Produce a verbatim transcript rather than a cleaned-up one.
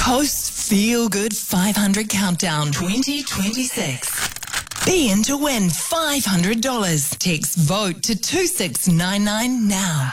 Coast Feel Good five hundred Countdown twenty twenty-six. Be in to win five hundred dollars. Text VOTE to two six nine nine now.